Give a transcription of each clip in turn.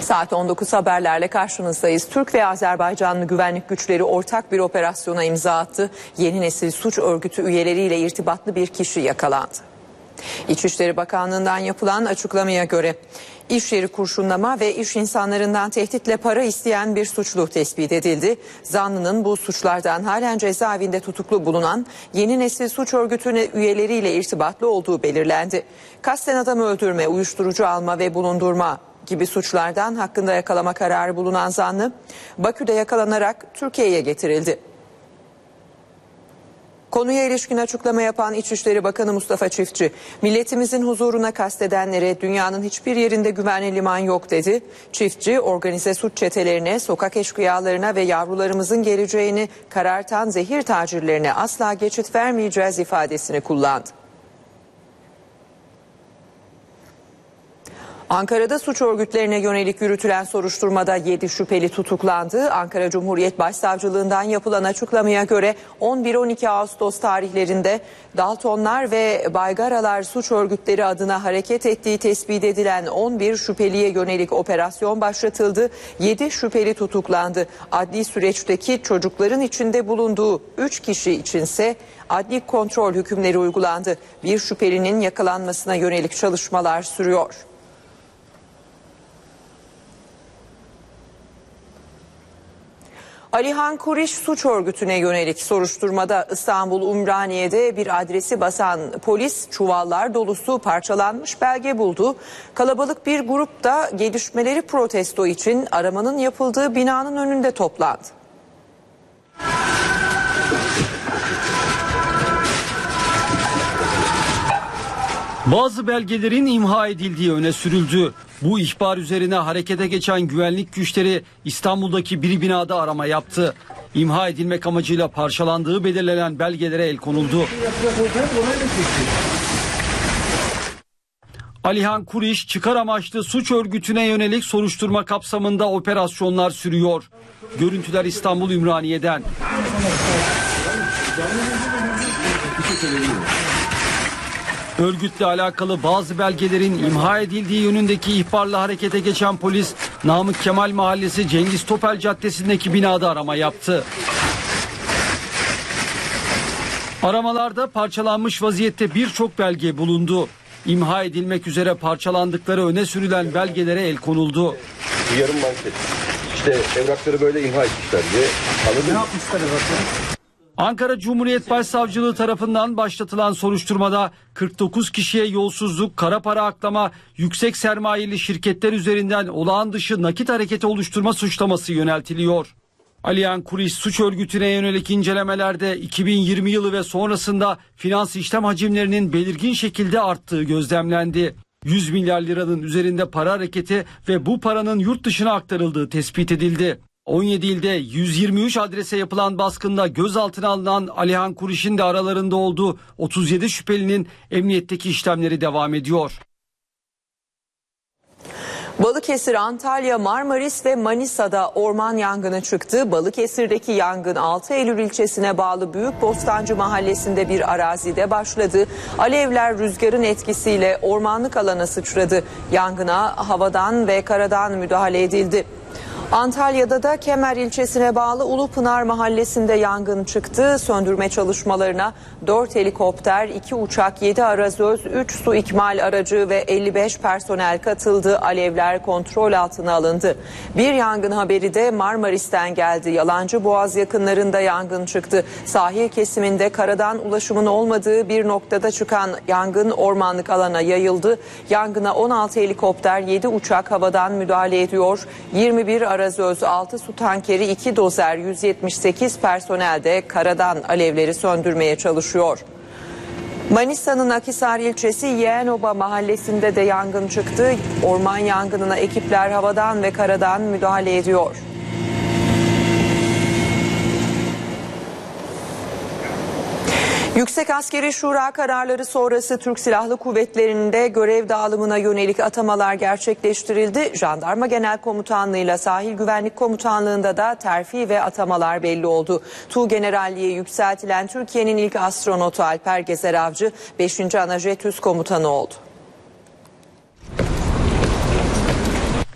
Saat 19 haberlerle karşınızdayız. Türk ve Azerbaycanlı güvenlik güçleri ortak bir operasyona imza attı. Yeni nesil suç örgütü üyeleriyle irtibatlı bir kişi yakalandı. İçişleri Bakanlığı'ndan yapılan açıklamaya göre iş yeri kurşunlama ve iş insanlarından tehditle para isteyen bir suçlu tespit edildi. Zanlının bu suçlardan halen cezaevinde tutuklu bulunan yeni nesil suç örgütü üyeleriyle irtibatlı olduğu belirlendi. Kasten adam öldürme, uyuşturucu alma ve bulundurma gibi suçlardan hakkında yakalama kararı bulunan zanlı Bakü'de yakalanarak Türkiye'ye getirildi. Konuya ilişkin açıklama yapan İçişleri Bakanı Mustafa Çiftçi, milletimizin huzuruna kastedenlere dünyanın hiçbir yerinde güvenli liman yok dedi. Çiftçi, organize suç çetelerine, sokak eşkıyalarına ve yavrularımızın geleceğini karartan zehir tacirlerine asla geçit vermeyeceğiz ifadesini kullandı. Ankara'da suç örgütlerine yönelik yürütülen soruşturmada 7 şüpheli tutuklandı. Ankara Cumhuriyet Başsavcılığından yapılan açıklamaya göre 11-12 Ağustos tarihlerinde Daltonlar ve Baygaralar suç örgütleri adına hareket ettiği tespit edilen 11 şüpheliye yönelik operasyon başlatıldı. 7 şüpheli tutuklandı. Adli süreçteki çocukların içinde bulunduğu 3 kişi içinse adli kontrol hükümleri uygulandı. Bir şüphelinin yakalanmasına yönelik çalışmalar sürüyor. Alihan Kuriş suç örgütüne yönelik soruşturmada İstanbul Ümraniye'de bir adresi basan polis çuvallar dolusu parçalanmış belge buldu. Kalabalık bir grup da gelişmeleri protesto için aramanın yapıldığı binanın önünde toplandı. Bazı belgelerin imha edildiği öne sürüldü. Bu ihbar üzerine harekete geçen güvenlik güçleri İstanbul'daki bir binada arama yaptı. İmha edilmek amacıyla parçalandığı belirlenen belgelere el konuldu. Alihan Kuriş çıkar amaçlı suç örgütüne yönelik soruşturma kapsamında operasyonlar sürüyor. Görüntüler İstanbul Ümraniye'den. Örgütle alakalı bazı belgelerin imha edildiği yönündeki ihbarla harekete geçen polis, Namık Kemal Mahallesi Cengiz Topel Caddesi'ndeki binada arama yaptı. Aramalarda parçalanmış vaziyette birçok belge bulundu. İmha edilmek üzere parçalandıkları öne sürülen belgelere el konuldu. Yarım manşet. İşte evrakları böyle imha etmişler diye. Anladın mı? Ne yapmışlar evrakları? Ankara Cumhuriyet Başsavcılığı tarafından başlatılan soruşturmada 49 kişiye yolsuzluk, kara para aklama, yüksek sermayeli şirketler üzerinden olağan dışı nakit hareketi oluşturma suçlaması yöneltiliyor. Alihan Kuriş suç örgütüne yönelik incelemelerde 2020 yılı ve sonrasında finans işlem hacimlerinin belirgin şekilde arttığı gözlemlendi. 100 milyar liranın üzerinde para hareketi ve bu paranın yurt dışına aktarıldığı tespit edildi. 17 ilde 123 adrese yapılan baskında gözaltına alınan Alihan Kuriş'in de aralarında olduğu 37 şüphelinin emniyetteki işlemleri devam ediyor. Balıkesir, Antalya, Marmaris ve Manisa'da orman yangını çıktı. Balıkesir'deki yangın 6 Eylül ilçesine bağlı Büyükbostancı mahallesinde bir arazide başladı. Alevler rüzgarın etkisiyle ormanlık alana sıçradı. Yangına havadan ve karadan müdahale edildi. Antalya'da da Kemer ilçesine bağlı Ulupınar mahallesinde yangın çıktı. Söndürme çalışmalarına 4 helikopter, 2 uçak, 7 arazöz, 3 su ikmal aracı ve 55 personel katıldı. Alevler kontrol altına alındı. Bir yangın haberi de Marmaris'ten geldi. Yalancıboğaz yakınlarında yangın çıktı. Sahil kesiminde karadan ulaşımın olmadığı bir noktada çıkan yangın ormanlık alana yayıldı. Yangına 16 helikopter, 7 uçak havadan müdahale ediyor. 21 arazöz, 6 su tankeri, 2 dozer, 178 personel de karadan alevleri söndürmeye çalışıyor. Manisa'nın Akhisar ilçesi Yeğenoba mahallesinde de yangın çıktı. Orman yangınına ekipler havadan ve karadan müdahale ediyor. Yüksek Askeri Şura kararları sonrası Türk Silahlı Kuvvetleri'nde görev dağılımına yönelik atamalar gerçekleştirildi. Jandarma Genel Komutanlığı'yla Sahil Güvenlik Komutanlığı'nda da terfi ve atamalar belli oldu. Tuğgeneralliğe yükseltilen Türkiye'nin ilk astronotu Alper Gezer Avcı 5. Anajet Üst Komutanı oldu.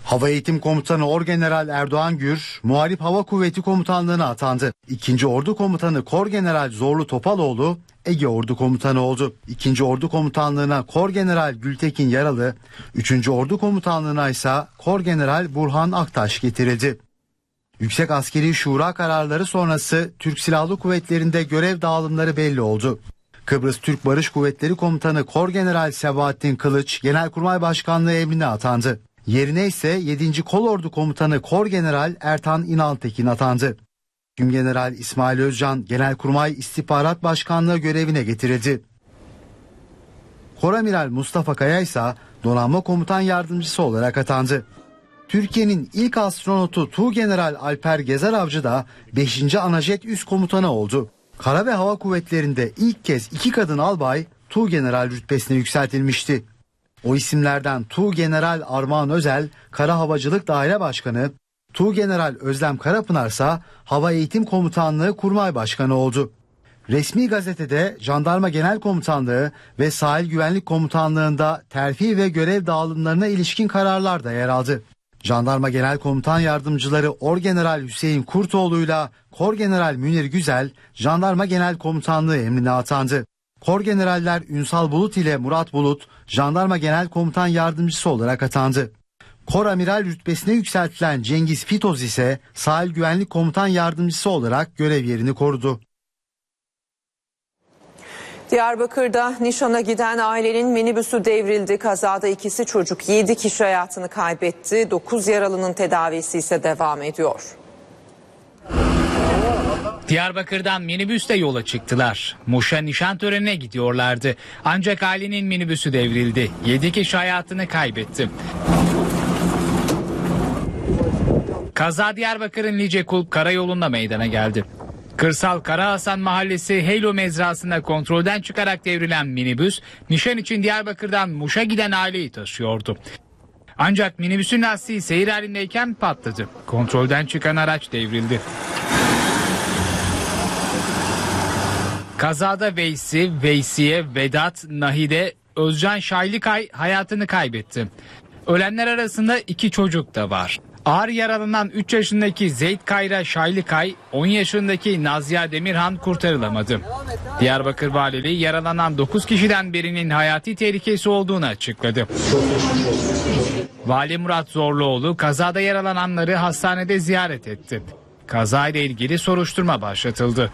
Hava Eğitim Komutanı Orgeneral Erdoğan Gür, Muharip Hava Kuvveti Komutanlığı'na atandı. 2. Ordu Komutanı Korgeneral Zorlu Topaloğlu, Ege Ordu Komutanı oldu. 2. Ordu Komutanlığı'na Korgeneral Gültekin Yaralı, 3. Ordu Komutanlığı'na ise Korgeneral Burhan Aktaş getirildi. Yüksek Askeri Şura kararları sonrası Türk Silahlı Kuvvetleri'nde görev dağılımları belli oldu. Kıbrıs Türk Barış Kuvvetleri Komutanı Korgeneral Sebahattin Kılıç, Genelkurmay Başkanlığı emrine atandı. Yerine ise 7. Kolordu Komutanı Korgeneral Ertan İnaltekin atandı. Tümgeneral İsmail Özcan, Genelkurmay İstihbarat Başkanlığı görevine getirildi. Koramiral Mustafa Kaya ise Donanma Komutan Yardımcısı olarak atandı. Türkiye'nin ilk astronotu Tuğgeneral Alper Gezer Avcı da 5. Anajet Üst Komutanı oldu. Kara ve Hava Kuvvetleri'nde ilk kez 2 kadın albay Tuğgeneral rütbesine yükseltilmişti. O isimlerden Tuğgeneral Armağan Özel, Kara Havacılık Daire Başkanı, Tuğgeneral Özlem Karapınar ise Hava Eğitim Komutanlığı Kurmay Başkanı oldu. Resmi gazetede Jandarma Genel Komutanlığı ve Sahil Güvenlik Komutanlığı'nda terfi ve görev dağılımlarına ilişkin kararlar da yer aldı. Jandarma Genel Komutan Yardımcıları Orgeneral Hüseyin Kurtoğlu'yla Korgeneral Münir Güzel, Jandarma Genel Komutanlığı emrine atandı. Korgeneraller Ünsal Bulut ile Murat Bulut, Jandarma Genel Komutan Yardımcısı olarak atandı. Koramiral rütbesine yükseltilen Cengiz Fitoz ise Sahil Güvenlik Komutan Yardımcısı olarak görev yerini korudu. Diyarbakır'da nişana giden ailenin minibüsü devrildi. Kazada ikisi çocuk, 7 kişi hayatını kaybetti. 9 yaralının tedavisi ise devam ediyor. Diyarbakır'dan minibüsle yola çıktılar. Muş'a nişan törenine gidiyorlardı. Ancak ailenin minibüsü devrildi. 7 kişi hayatını kaybetti. Kaza Diyarbakır'ın Lice Kulp Karayolu'nda meydana geldi. Kırsal Karahasan Mahallesi Heylo mezrasında kontrolden çıkarak devrilen minibüs, nişan için Diyarbakır'dan Muş'a giden aileyi taşıyordu. Ancak minibüsün lastiği seyir halindeyken patladı. Kontrolden çıkan araç devrildi. Kazada Veysi, Veysiye, Vedat, Nahide, Özcan Şaylıkay hayatını kaybetti. Ölenler arasında 2 çocuk da var. Ağır yaralanan 3 yaşındaki Zeyd Kayra Şaylıkay, 10 yaşındaki Nazya Demirhan kurtarılamadı. Diyarbakır Valiliği yaralanan 9 kişiden birinin hayati tehlikesi olduğunu açıkladı. Vali Murat Zorluoğlu kazada yaralananları hastanede ziyaret etti. Kazayla ilgili soruşturma başlatıldı.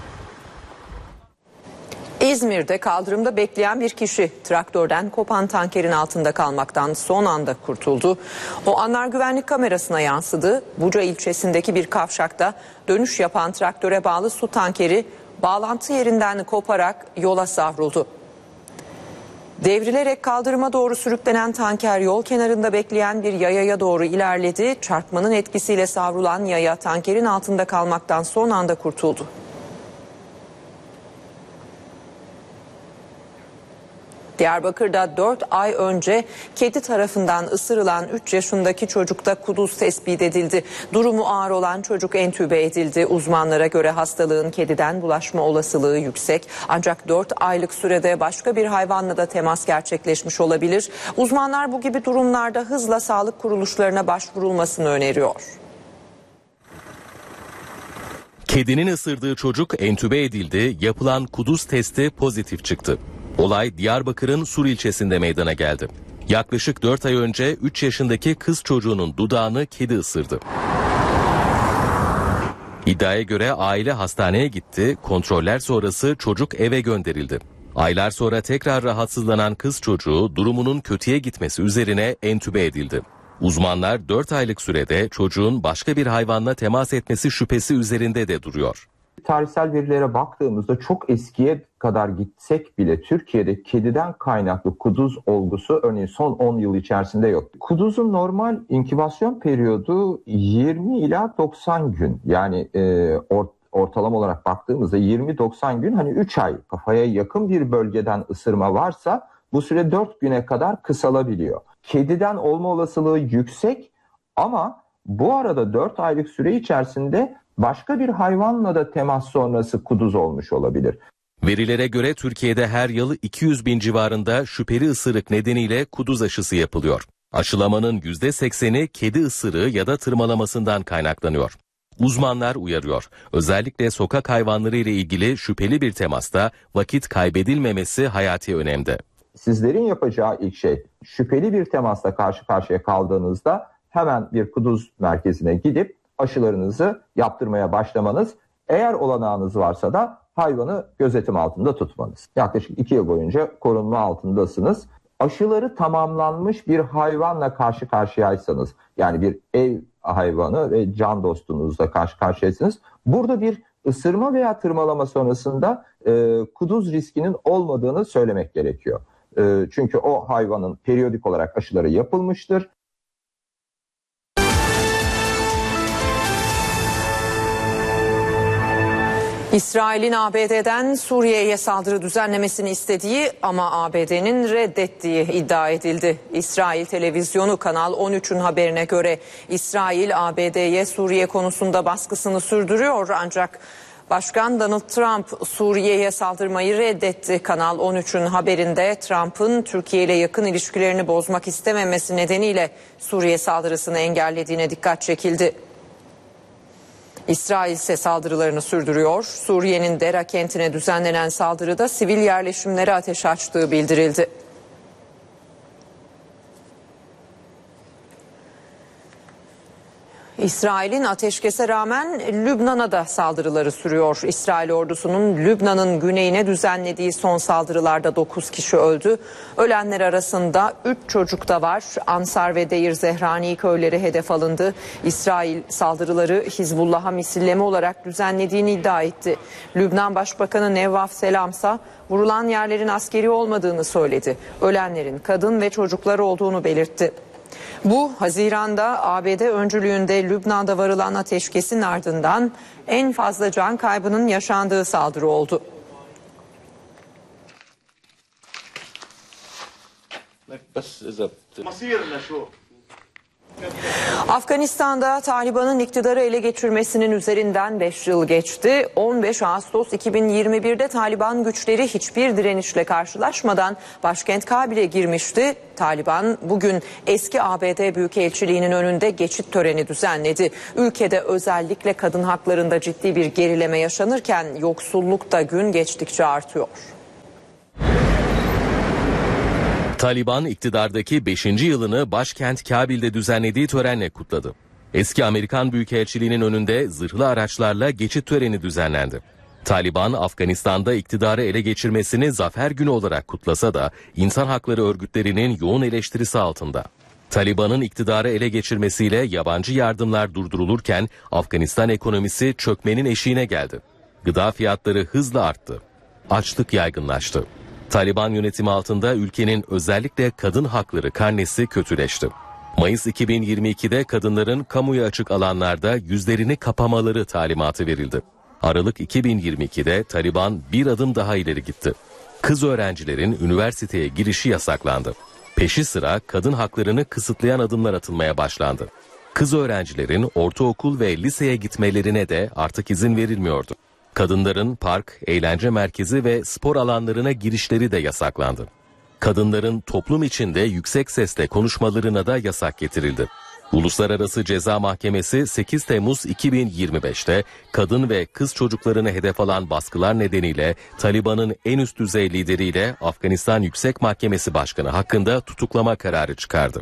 İzmir'de kaldırımda bekleyen bir kişi traktörden kopan tankerin altında kalmaktan son anda kurtuldu. O anlar güvenlik kamerasına yansıdı. Buca ilçesindeki bir kavşakta dönüş yapan traktöre bağlı su tankeri bağlantı yerinden koparak yola savruldu. Devrilerek kaldırıma doğru sürüklenen tanker yol kenarında bekleyen bir yayaya doğru ilerledi. Çarpmanın etkisiyle savrulan yaya tankerin altında kalmaktan son anda kurtuldu. Diyarbakır'da 4 ay önce kedi tarafından ısırılan 3 yaşındaki çocukta kuduz tespit edildi. Durumu ağır olan çocuk entübe edildi. Uzmanlara göre hastalığın kediden bulaşma olasılığı yüksek. Ancak 4 aylık sürede başka bir hayvanla da temas gerçekleşmiş olabilir. Uzmanlar bu gibi durumlarda hızla sağlık kuruluşlarına başvurulmasını öneriyor. Kedinin ısırdığı çocuk entübe edildi, yapılan kuduz testi pozitif çıktı. Olay Diyarbakır'ın Sur ilçesinde meydana geldi. Yaklaşık 4 ay önce 3 yaşındaki kız çocuğunun dudağını kedi ısırdı. İddiaya göre aile hastaneye gitti, kontroller sonrası çocuk eve gönderildi. Aylar sonra tekrar rahatsızlanan kız çocuğu durumunun kötüye gitmesi üzerine entübe edildi. Uzmanlar 4 aylık sürede çocuğun başka bir hayvanla temas etmesi şüphesi üzerinde de duruyor. Tarihsel verilere baktığımızda çok eskiye kadar gitsek bile Türkiye'de kediden kaynaklı kuduz olgusu örneğin son 10 yıl içerisinde yok. Kuduzun normal inkübasyon periyodu 20 ila 90 gün. Yani ortalama olarak baktığımızda 20-90 gün, hani 3 ay, kafaya yakın bir bölgeden ısırma varsa bu süre 4 güne kadar kısalabiliyor. Kediden olma olasılığı yüksek ama bu arada 4 aylık süre içerisinde başka bir hayvanla da temas sonrası kuduz olmuş olabilir. Verilere göre Türkiye'de her yıl 200 bin civarında şüpheli ısırık nedeniyle kuduz aşısı yapılıyor. Aşılamanın %80'i kedi ısırığı ya da tırmalamasından kaynaklanıyor. Uzmanlar uyarıyor. Özellikle sokak hayvanları ile ilgili şüpheli bir temasta vakit kaybedilmemesi hayati önemde. Sizlerin yapacağı ilk şey, şüpheli bir temasla karşı karşıya kaldığınızda hemen bir kuduz merkezine gidip aşılarınızı yaptırmaya başlamanız. Eğer olanağınız varsa da hayvanı gözetim altında tutmanız. Yaklaşık 2 yıl boyunca korunma altındasınız. Aşıları tamamlanmış bir hayvanla karşı karşıyaysanız, yani bir ev hayvanı ve can dostunuzla karşı karşıyaysanız, burada bir ısırma veya tırmalama sonrasında kuduz riskinin olmadığını söylemek gerekiyor. Çünkü o hayvanın periyodik olarak aşıları yapılmıştır. İsrail'in ABD'den Suriye'ye saldırı düzenlemesini istediği ama ABD'nin reddettiği iddia edildi. İsrail televizyonu Kanal 13'ün haberine göre İsrail ABD'ye Suriye konusunda baskısını sürdürüyor ancak Başkan Donald Trump Suriye'ye saldırmayı reddetti. Kanal 13'ün haberinde Trump'ın Türkiye ile yakın ilişkilerini bozmak istememesi nedeniyle Suriye saldırısını engellediğine dikkat çekildi. İsrail ise saldırılarını sürdürüyor. Suriye'nin Dera kentine düzenlenen saldırıda sivil yerleşimlere ateş açtığı bildirildi. İsrail'in ateşkese rağmen Lübnan'a da saldırıları sürüyor. İsrail ordusunun Lübnan'ın güneyine düzenlediği son saldırılarda 9 kişi öldü. Ölenler arasında 3 çocuk da var. Ansar ve Deir Zehrani köyleri hedef alındı. İsrail saldırıları Hizbullah'a misilleme olarak düzenlediğini iddia etti. Lübnan Başbakanı Nevvaf Selamsa vurulan yerlerin askeri olmadığını söyledi. Ölenlerin kadın ve çocuklar olduğunu belirtti. Bu Haziran'da ABD öncülüğünde Lübnan'da varılan ateşkesin ardından en fazla can kaybının yaşandığı saldırı oldu. Afganistan'da Taliban'ın iktidarı ele geçirmesinin üzerinden 5 yıl geçti. 15 Ağustos 2021'de Taliban güçleri hiçbir direnişle karşılaşmadan başkent Kabil'e girmişti. Taliban bugün eski ABD Büyükelçiliği'nin önünde geçit töreni düzenledi. Ülkede özellikle kadın haklarında ciddi bir gerileme yaşanırken yoksulluk da gün geçtikçe artıyor. Taliban iktidardaki 5. yılını başkent Kabil'de düzenlediği törenle kutladı. Eski Amerikan Büyükelçiliği'nin önünde zırhlı araçlarla geçit töreni düzenlendi. Taliban, Afganistan'da iktidarı ele geçirmesini zafer günü olarak kutlasa da insan hakları örgütlerinin yoğun eleştirisi altında. Taliban'ın iktidarı ele geçirmesiyle yabancı yardımlar durdurulurken Afganistan ekonomisi çökmenin eşiğine geldi. Gıda fiyatları hızla arttı. Açlık yaygınlaştı. Taliban yönetimi altında ülkenin özellikle kadın hakları karnesi kötüleşti. Mayıs 2022'de kadınların kamuya açık alanlarda yüzlerini kapamaları talimatı verildi. Aralık 2022'de Taliban bir adım daha ileri gitti. Kız öğrencilerin üniversiteye girişi yasaklandı. Peşi sıra kadın haklarını kısıtlayan adımlar atılmaya başlandı. Kız öğrencilerin ortaokul ve liseye gitmelerine de artık izin verilmiyordu. Kadınların park, eğlence merkezi ve spor alanlarına girişleri de yasaklandı. Kadınların toplum içinde yüksek sesle konuşmalarına da yasak getirildi. Uluslararası Ceza Mahkemesi 8 Temmuz 2025'te kadın ve kız çocuklarını hedef alan baskılar nedeniyle Taliban'ın en üst düzey lideriyle Afganistan Yüksek Mahkemesi Başkanı hakkında tutuklama kararı çıkardı.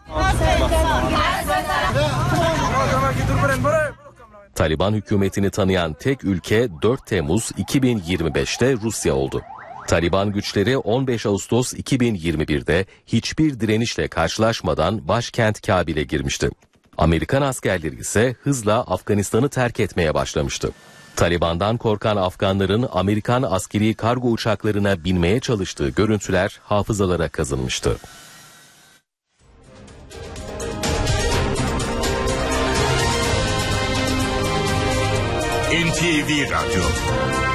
Taliban hükümetini tanıyan tek ülke 4 Temmuz 2025'te Rusya oldu. Taliban güçleri 15 Ağustos 2021'de hiçbir direnişle karşılaşmadan başkent Kabil'e girmişti. Amerikan askerleri ise hızla Afganistan'ı terk etmeye başlamıştı. Taliban'dan korkan Afganların Amerikan askeri kargo uçaklarına binmeye çalıştığı görüntüler hafızalara kazınmıştı. NTV Radyo